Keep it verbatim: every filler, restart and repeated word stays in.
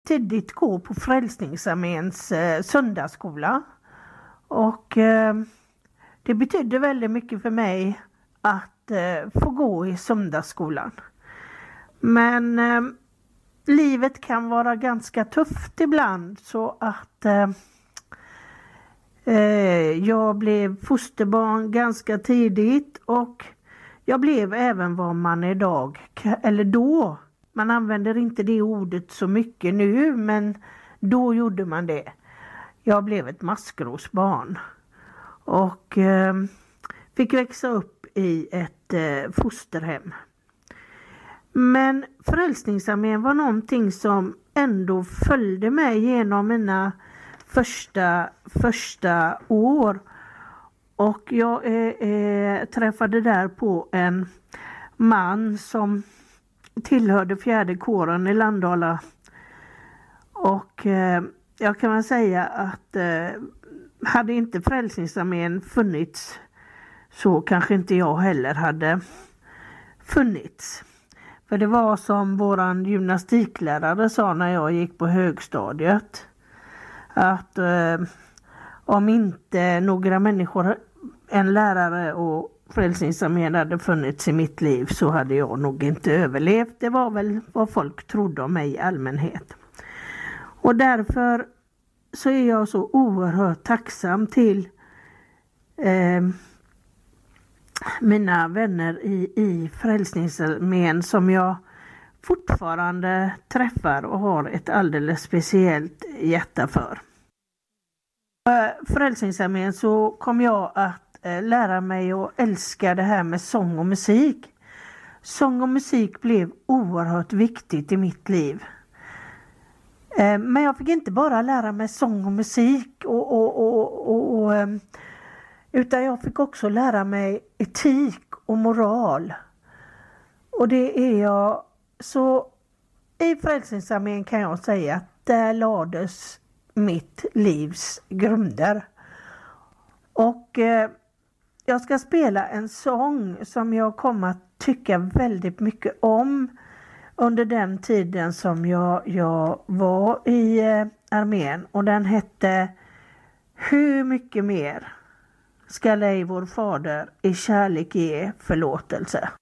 tidigt gå på Frälsningsarméns eh, söndagsskola. Och eh, det betydde väldigt mycket för mig att eh, få gå i söndagsskolan. Men eh, livet kan vara ganska tufft ibland, så att eh, eh, jag blev fosterbarn ganska tidigt, och jag blev även vad man idag, eller då, man använder inte det ordet så mycket nu, men då gjorde man det. Jag blev ett maskrosbarn och eh, fick växa upp i ett eh, fosterhem. Men Frälsningsarmén var någonting som ändå följde mig genom mina första, första år. Och jag eh, eh, träffade där på en man som tillhörde fjärde kåren i Landala. Och eh, jag kan väl säga att eh, hade inte Frälsningsarmén funnits, så kanske inte jag heller hade funnits. För det var som våran gymnastiklärare sa när jag gick på högstadiet, att eh, om inte några människor, en lärare och Frälsningsarmén hade funnits i mitt liv, så hade jag nog inte överlevt. Det var väl vad folk trodde om mig i allmänhet. Och därför så är jag så oerhört tacksam till eh, mina vänner i, i Frälsningsarmén, som jag fortfarande träffar och har ett alldeles speciellt hjärta för. Frälsningsarmén så kom jag att eh, lära mig att älska det här med sång och musik. Sång och musik blev oerhört viktigt i mitt liv. Eh, men jag fick inte bara lära mig sång och musik, och, och, och, och, och, eh, utan jag fick också lära mig etik och moral. Och det är jag så, i Frälsningsarmén kan jag säga att där lades mitt livs grunder. Och eh, jag ska spela en sång som jag kommer att tycka väldigt mycket om under den tiden som jag, jag var i eh, armén. Och den hette Hur mycket mer ska ej vår fader i kärlek ge förlåtelse.